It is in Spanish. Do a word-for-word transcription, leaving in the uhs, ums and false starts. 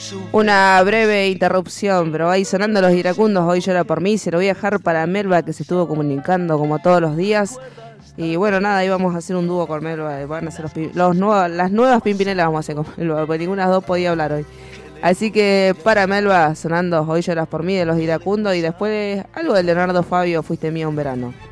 Una breve interrupción, pero ahí sonando los iracundos, hoy llora por mí, se lo voy a dejar para Melba que se estuvo comunicando como todos los días. Y bueno, nada, ahí vamos a hacer un dúo con Melba, van a ser los, los nuevos, las nuevas Pimpinelas vamos a hacer con Melba, porque ninguna de las dos podía hablar hoy. Así que para Melba, sonando Hoy lloras por mí de los iracundos y después algo de Leonardo Fabio, Fuiste mía un verano.